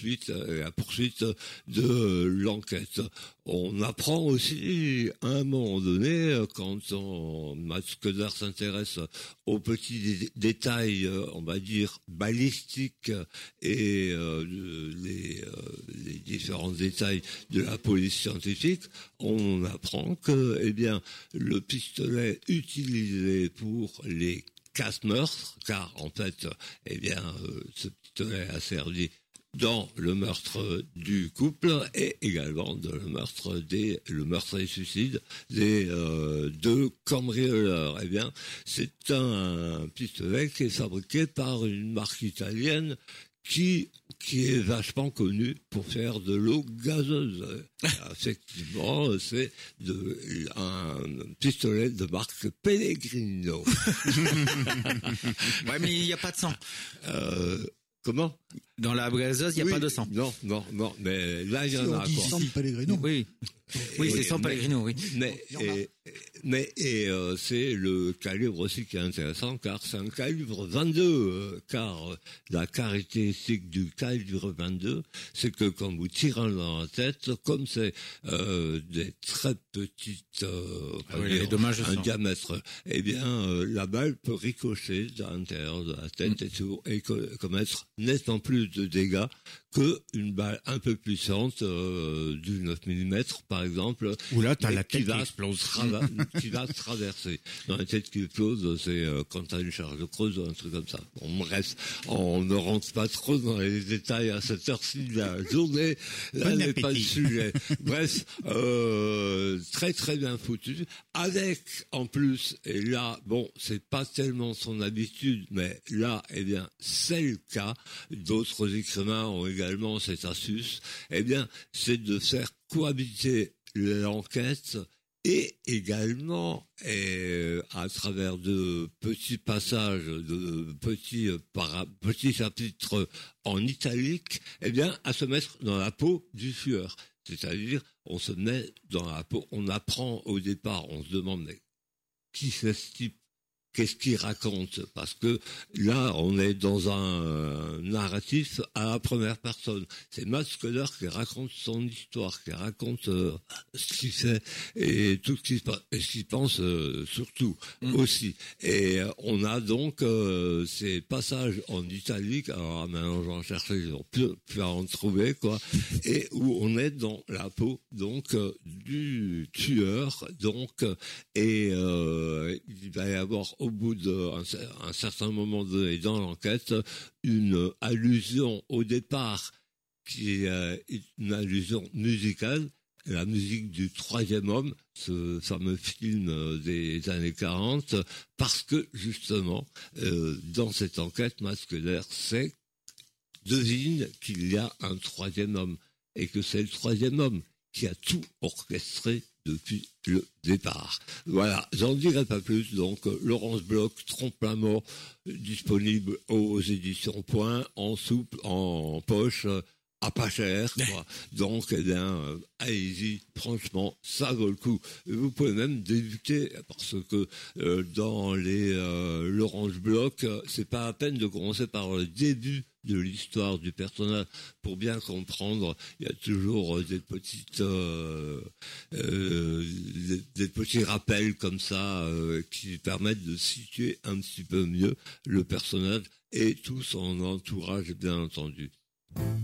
suite, la poursuite de l'enquête. On apprend aussi, à un moment donné, quand Mads Scudder s'intéresse aux petits détails, on va dire, balistiques et les différents détails de la police scientifique, on apprend que, eh bien, le pistolet utilisé pour les casse-meurtres, car en fait, eh bien, ce pistolet a servi dans le meurtre du couple et également dans le meurtre et suicide des deux cambrioleurs. Eh bien, c'est un pistolet qui est fabriqué par une marque italienne qui est vachement connue pour faire de l'eau gazeuse. Effectivement, c'est un pistolet de marque Pellegrino. Ouais, mais il n'y a pas de sang. Comment? Dans la gazeuse, il n'y a pas de sang. Non, mais là, il y en a. On dit sang de Pellegrino. Oui. Oui, c'est sans Pellegrino, oui. Mais c'est le calibre aussi qui est intéressant, car c'est un calibre 22, car la caractéristique du calibre 22, c'est que quand vous tirez dans la tête, comme c'est des très petites, les dommages un diamètre, eh bien la balle peut ricocher à l'intérieur de la tête et commettre nettement plus de dégâts que une balle un peu puissante du 9 mm par exemple. Ou là t'as la tête qui explose. Qui va traverser. Dans la tête qui explose, c'est quand t'as une charge creuse ou un truc comme ça. Bon, bref, on ne rentre pas trop dans les détails à cette heure-ci de la journée. Là n'est pas le sujet. Bref, très très bien foutu. Avec, en plus, et là, bon, c'est pas tellement son habitude, mais là, eh bien, c'est le cas. D'autres écrivains ont également cette astuce. Eh bien, c'est de faire cohabiter l'enquête et également à travers de petits passages, de petits chapitres en italique, eh bien, à se mettre dans la peau du tueur. C'est-à-dire, on se met dans la peau, on apprend au départ, on se demande, mais qui c'est ce type? Qu'est-ce qu'il raconte? Parce que là, on est dans un narratif à la première personne. C'est Mads Scudder qui raconte son histoire, qui raconte ce qu'il fait et tout ce qui se passe, et ce qu'il pense surtout aussi. Et on a donc ces passages en italique. Alors maintenant, j'en cherchais, ils ont pu en trouver quoi. Et où on est dans la peau donc du tueur. Donc et il va y avoir au bout d'un certain moment donné dans l'enquête, une allusion au départ qui est une allusion musicale, la musique du Troisième Homme, ce fameux film des années 40, parce que justement, dans cette enquête, Mads Scudder devine qu'il y a un troisième homme, et que c'est le troisième homme qui a tout orchestré depuis le départ. Voilà, j'en dirai pas plus. Donc, Laurence Bloch, Trompe-la mort, disponible aux éditions Point, en souple, en poche, à pas cher, quoi. Donc, eh bien, allez-y, franchement, ça vaut le coup. Et vous pouvez même débuter, parce que dans les Laurence Bloch, c'est pas à peine de commencer par le début de l'histoire du personnage pour bien comprendre. Il y a toujours des petites des petits rappels comme ça qui permettent de situer un petit peu mieux le personnage et tout son entourage, bien entendu.